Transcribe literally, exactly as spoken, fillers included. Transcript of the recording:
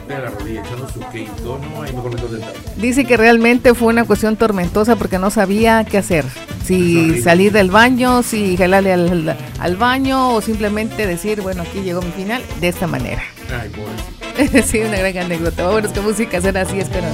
golpea la rodilla echando su queito, no, ahí mejor me contenta. Dice que realmente fue una cuestión tormentosa porque no sabía qué hacer. Si salir del baño, si jalarle al, al baño o simplemente decir, bueno, aquí llegó mi final, de esta manera. Ay, pobrecito. Sí, una gran anécdota. Vámonos con música, será así, espero.